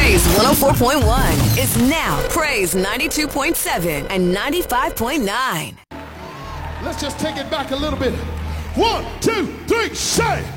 Praise 104.1 is now Praise 92.7 and 95.9. Let's just take it back a little bit. 1, 2, 3, say.